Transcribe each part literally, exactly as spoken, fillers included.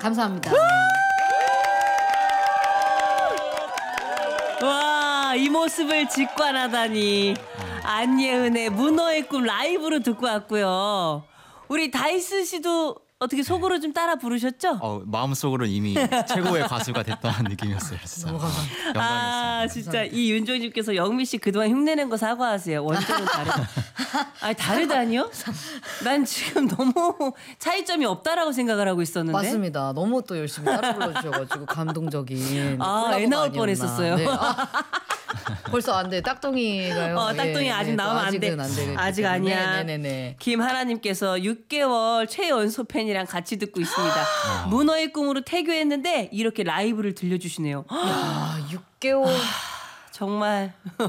감사합니다. 와, 이 모습을 직관하다니. 안예은의 문어의 꿈 라이브로 듣고 왔고요. 우리 다이스 씨도 어떻게 속으로 좀 따라 부르셨죠? 어, 마음속으로 이미 최고의 가수가 됐다는 느낌이었어요. 진짜. 너무 감사합니다. 영광이었습니다. 아, 진짜 이 윤종님께서 영미 씨 그동안 흉내낸 거 사과하세요. 원조는 다르다. 아니 다르다니요? 난 지금 너무 차이점이 없다라고 생각을 하고 있었는데. 맞습니다. 너무 또 열심히 따라 불러주셔가지고 감동적인. 아, 애 나올 콜라보가 뻔했었어요. 네. 아, 벌써 안 돼. 딱똥이가요. 어, 딱똥이 예, 아직 네, 나오면 안 돼. 아직은 안 되겠기 아직 때문에. 아니야. 네네네. 김하나님께서 육 개월 최연소 팬이랑 같이 듣고 있습니다. 문어의 꿈으로 태교했는데 이렇게 라이브를 들려주시네요. 야, 육 개월. 정말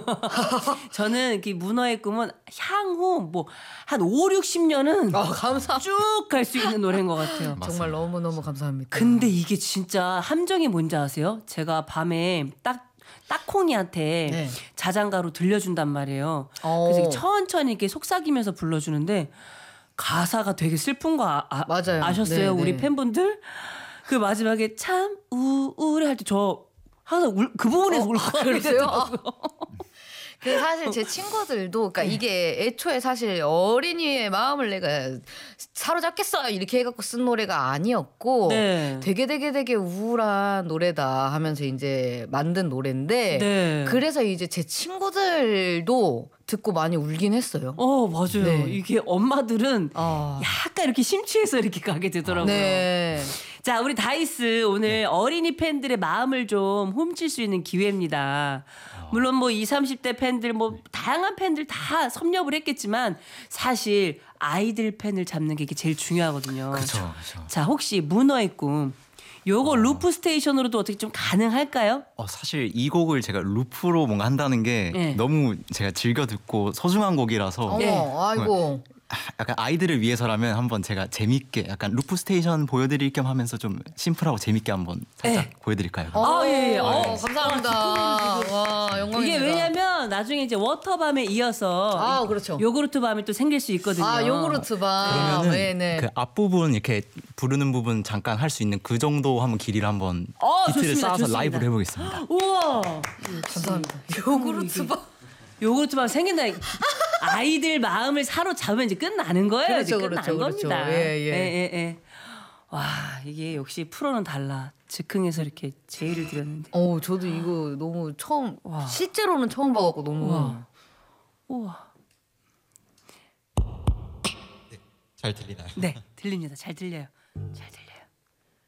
저는 그 문어의 꿈은 향후 뭐 한 오, 육십 년은 아, 감사. 쭉 갈 수 있는 노래인 것 같아요. 정말 너무 너무 감사합니다. 근데 이게 진짜 함정이 뭔지 아세요? 제가 밤에 딱 딱콩이한테 네. 자장가로 들려준단 말이에요. 어. 그래서 천천히 이렇게 속삭이면서 불러주는데 가사가 되게 슬픈 거 아, 아, 맞아요. 아셨어요? 네, 우리 네. 팬분들? 그 마지막에 참 우울해 할 때 저 항상 울, 그 부분에서 어, 울컥 그러세요? 그 사실 제 친구들도 그러니까 이게 애초에 사실 어린이의 마음을 내가 사로잡겠어 이렇게 해갖고 쓴 노래가 아니었고 네. 되게 되게 되게 우울한 노래다 하면서 이제 만든 노래인데 네. 그래서 이제 제 친구들도 듣고 많이 울긴 했어요. 어 맞아요. 네. 이게 엄마들은 아. 약간 이렇게 심취해서 이렇게 가게 되더라고요. 네. 자, 우리 다이스 오늘 어린이 팬들의 마음을 좀 훔칠 수 있는 기회입니다. 물론 뭐 이십, 삼십 대 팬들 뭐 다양한 팬들 다 섭렵을 했겠지만 사실 아이들 팬을 잡는 게 이게 제일 중요하거든요. 그렇죠. 그렇죠. 자, 혹시 문어의 꿈 요거 루프 스테이션으로도 어떻게 좀 가능할까요? 어, 사실 이 곡을 제가 루프로 뭔가 한다는 게 네. 너무 제가 즐겨 듣고 소중한 곡이라서 어머, 네. 아이고. 약간 아이들을 위해서라면 한번 제가 재밌게 약간 루프 스테이션 보여드릴 겸 하면서 좀 심플하고 재밌게 한번 살짝 네. 보여드릴까요? 아, 예, 예. 어, 어, 감사합니다. 와, 영광입니다. 이게 왜냐면 나중에 이제 워터밤에 이어서 아, 그렇죠. 요구르트 밤이 또 생길 수 있거든요. 아, 요구르트 바. 그러면은 네네. 그 앞부분 이렇게 부르는 부분 잠깐 할 수 있는 그 정도 한번 길이를 한번 어, 비트를 좋습니다, 쌓아서 좋습니다. 라이브를 해보겠습니다. 우와. 감사합니다. 요구르트 바. 요구르트 밤 생긴다. 아이들 마음을 사로잡으면 이제 끝나는 거예요. 그렇죠, 이제 끝나는 그렇죠, 그렇죠. 겁니다. 예, 예. 예, 예. 와, 이게 역시 프로는 달라. 즉흥해서 이렇게 제의를 드렸는데. 어, 저도 이거 너무 처음 와. 실제로는 처음 봐갖고 너무 우와. 우와. 잘 들리나요? 네, 들립니다. 잘 들려요. 잘 들려요.